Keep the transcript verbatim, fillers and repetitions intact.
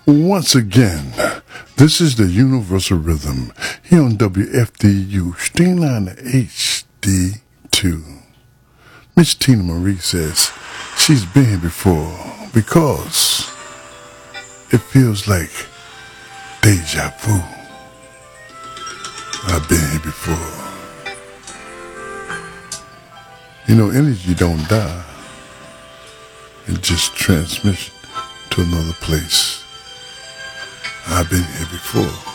Once again, this is the Universal Rhythm here on W F D U, Streamline H D two. Miss Tina Marie says she's been here before because it feels like deja vu. I've been here before. You know, energy don't die. It just transmits to another place. I've been here before.